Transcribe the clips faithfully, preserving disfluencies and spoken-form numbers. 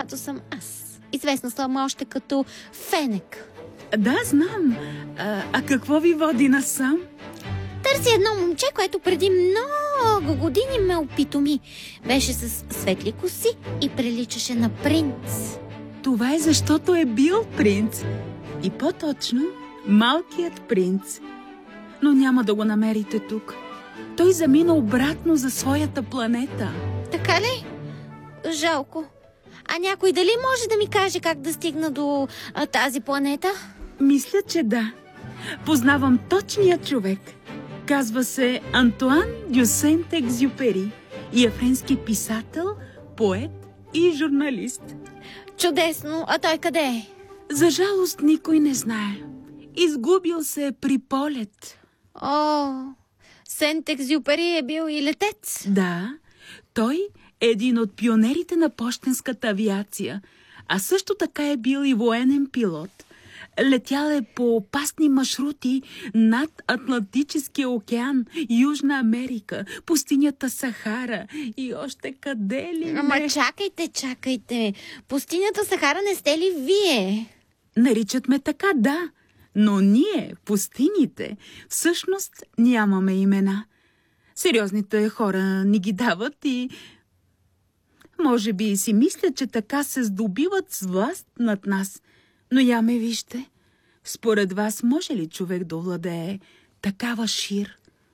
която съм аз. Известна съм още като Фенек. Да, знам. А, а какво ви води насам? Търси едно момче, което преди много години ме опитоми. Беше с светли коси и приличаше на принц. Това е защото е бил принц. И по-точно малкият принц. Но няма да го намерите тук. Той замина обратно за своята планета. Така ли? Жалко. А някой дали може да ми каже как да стигна до а, тази планета? Мисля, че да. Познавам точния човек. Казва се Антуан дю Сент-Екзюпери и е френски писател, поет и журналист. Чудесно. А той къде е? За жалост никой не знае. Изгубил се е при полет. О, Сент-Екзюпери е бил и летец. Да, той е един от пионерите на пощенската авиация, а също така е бил и военен пилот. Летял е по опасни маршрути над Атлантическия океан, Южна Америка, пустинята Сахара и още къде ли не. Ама чакайте, чакайте. Пустинята Сахара не сте ли вие? Наричат ме така, да. Но ние, пустините, всъщност нямаме имена. Сериозните хора ни ги дават и може би си мислят, че така се здобиват с власт над нас. Но я ме вижте. Според вас може ли човек да овладее такава шир?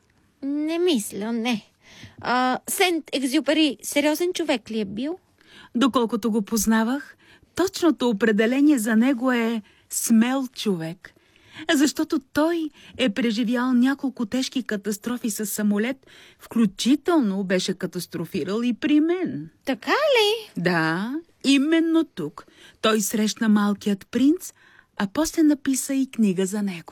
Не мисля, не. А, Сент-Екзюпери сериозен човек ли е бил? Доколкото го познавах, точното определение за него е смел човек. Защото той е преживял няколко тежки катастрофи с самолет, включително беше катастрофирал и при мен. Така ли? Да, именно тук. Той срещна малкият принц, а после написа и книга за него.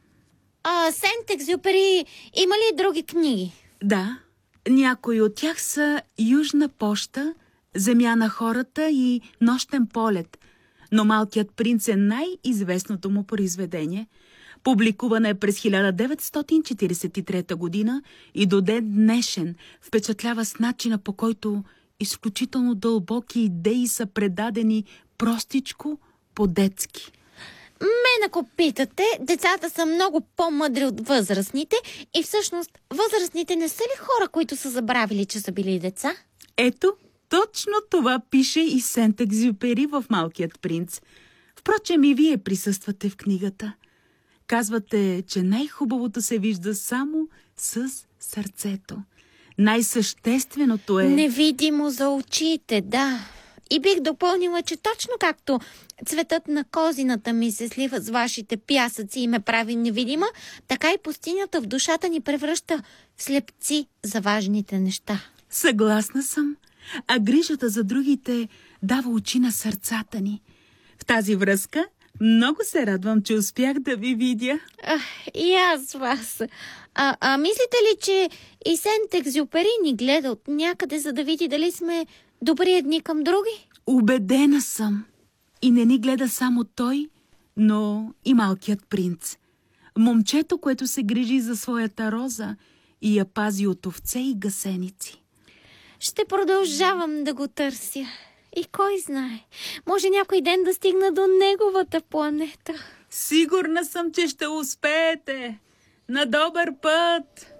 А Сент-Екзюпери има ли други книги? Да, някои от тях са Южна поща, Земя на хората и Нощен полет. Но Малкият принц е най-известното му произведение. Публикувана е през хиляда деветстотин четиридесет и трета година и до ден днешен впечатлява с начина, по който изключително дълбоки идеи са предадени простичко, по-детски. Мен ако питате, децата са много по-мъдри от възрастните и всъщност възрастните не са ли хора, които са забравили, че са били деца? Ето, точно това пише и Сент-Екзюпери в Малкият принц. Впрочем, и вие присъствате в книгата. Казвате, че най-хубавото се вижда само с сърцето. Най-същественото е... Невидимо за очите, да. И бих допълнила, че точно както цветът на козината ми се слива с вашите пясъци и ме прави невидима, така и пустинята в душата ни превръща в слепци за важните неща. Съгласна съм. А грижата за другите дава очи на сърцата ни. В тази връзка много се радвам, че успях да ви видя. А, и аз вас. А, а мислите ли, че и Сент-Екзюпери ни гледа от някъде, за да види дали сме добри едни към други? Убедена съм. И не ни гледа само той, но и Малкият принц. Момчето, което се грижи за своята роза и я пази от овце и гъсеници. Ще продължавам да го търся. И кой знае, може някой ден да стигна до неговата планета. Сигурна съм, че ще успеете. На добър път!